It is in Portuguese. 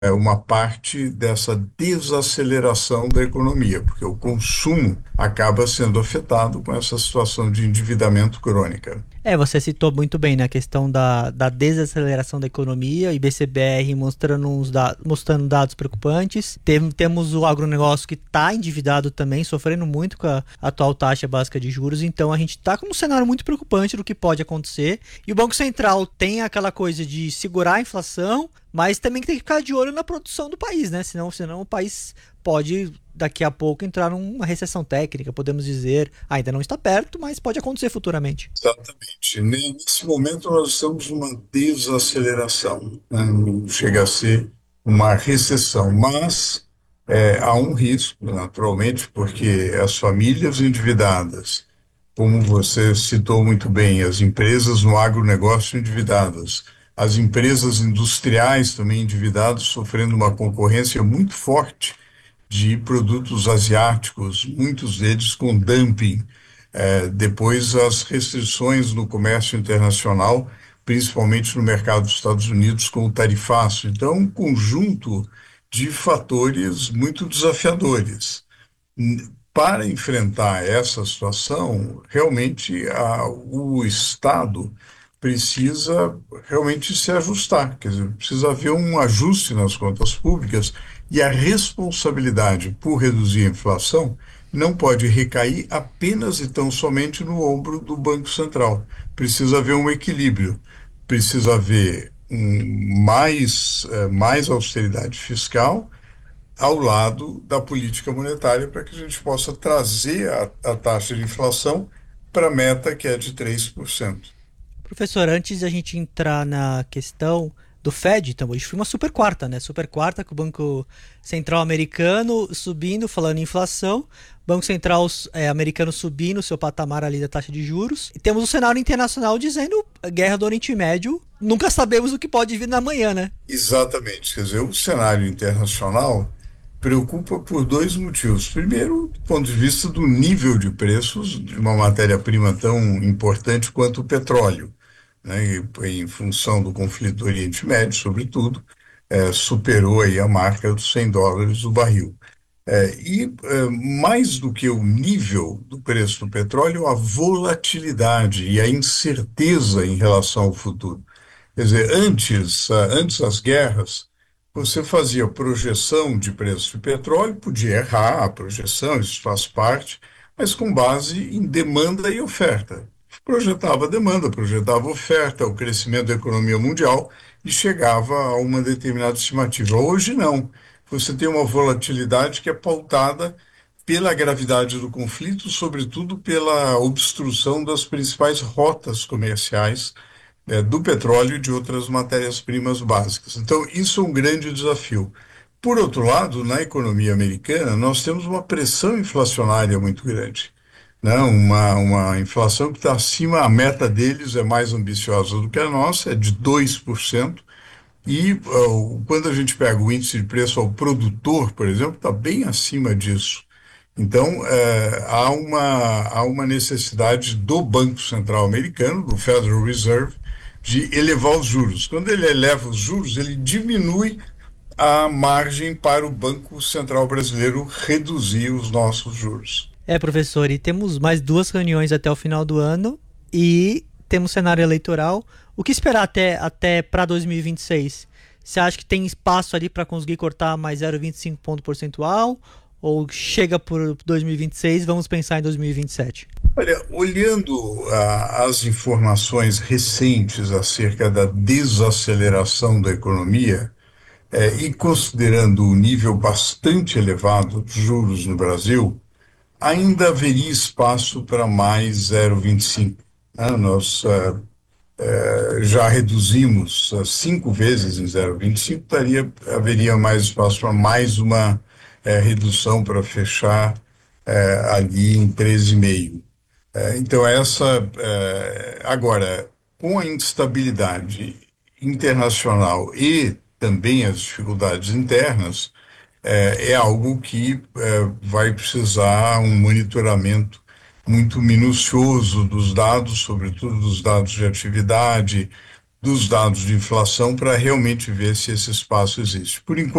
uma parte dessa desaceleração da economia, porque o consumo acaba sendo afetado com essa situação de endividamento crônica. Você citou muito bem na questão da desaceleração da economia, IBCBR mostrando dados preocupantes. Temos o agronegócio que está endividado também, sofrendo muito com a atual taxa básica de juros. Então a gente está com um cenário muito preocupante do que pode acontecer. E o Banco Central tem aquela coisa de segurar a inflação, mas também tem que ficar de olho na produção do país, né? Senão o país pode daqui a pouco entrar numa recessão técnica, podemos dizer. Ainda não está perto, mas pode acontecer futuramente. Exatamente. Nesse momento, nós estamos numa desaceleração, né? Não chega a ser uma recessão, mas há um risco, naturalmente, porque as famílias endividadas, como você citou muito bem, as empresas no agronegócio endividadas, as empresas industriais também endividadas, sofrendo uma concorrência muito forte de produtos asiáticos, muitos deles com dumping. Depois, as restrições no comércio internacional, principalmente no mercado dos Estados Unidos, com o tarifaço. Então, um conjunto de fatores muito desafiadores. Para enfrentar essa situação, realmente o Estado precisa realmente se ajustar, quer dizer, precisa haver um ajuste nas contas públicas e a responsabilidade por reduzir a inflação não pode recair apenas e tão somente no ombro do Banco Central. Precisa haver um equilíbrio, precisa haver mais austeridade fiscal ao lado da política monetária para que a gente possa trazer a taxa de inflação para a meta que é de 3%. Professor, antes de a gente entrar na questão do Fed, então, hoje foi uma super quarta, né? Super quarta com o Banco Central americano subindo, falando em inflação, Banco Central americano subindo seu patamar ali da taxa de juros, e temos o cenário internacional dizendo a guerra do Oriente Médio, nunca sabemos o que pode vir na manhã, né? Exatamente, quer dizer, o cenário internacional preocupa por dois motivos. Primeiro, do ponto de vista do nível de preços de uma matéria-prima tão importante quanto o petróleo, né? Em função do conflito do Oriente Médio, sobretudo, superou aí a marca dos US$ 100 o barril. Mais do que o nível do preço do petróleo, a volatilidade e a incerteza em relação ao futuro. Quer dizer, antes das guerras, você fazia projeção de preço de petróleo, podia errar a projeção, isso faz parte, mas com base em demanda e oferta. Projetava a demanda, projetava a oferta, o crescimento da economia mundial e chegava a uma determinada estimativa. Hoje não. Você tem uma volatilidade que é pautada pela gravidade do conflito, sobretudo pela obstrução das principais rotas comerciais do petróleo e de outras matérias-primas básicas. Então, isso é um grande desafio. Por outro lado, na economia americana, nós temos uma pressão inflacionária muito grande, né? Uma inflação que está acima, a meta deles é mais ambiciosa do que a nossa, é de 2%. E quando a gente pega o índice de preço ao produtor, por exemplo, está bem acima disso. Então, há uma necessidade do Banco Central americano, do Federal Reserve, de elevar os juros. Quando ele eleva os juros, ele diminui a margem para o Banco Central brasileiro reduzir os nossos juros. Professor, e temos mais duas reuniões até o final do ano e temos cenário eleitoral. O que esperar até para 2026? Você acha que tem espaço ali para conseguir cortar mais 0,25 ponto percentual? Ou chega por 2026, vamos pensar em 2027? Olha, olhando as informações recentes acerca da desaceleração da economia, e considerando o nível bastante elevado de juros no Brasil, ainda haveria espaço para mais 0,25. Nós já reduzimos 5 vezes em 0,25, haveria mais espaço para mais uma redução para fechar ali em 13,5. Então, agora, com a instabilidade internacional e também as dificuldades internas, é algo que vai precisar um monitoramento muito minucioso dos dados, sobretudo dos dados de atividade, dos dados de inflação para realmente ver se esse espaço existe. Por enquanto,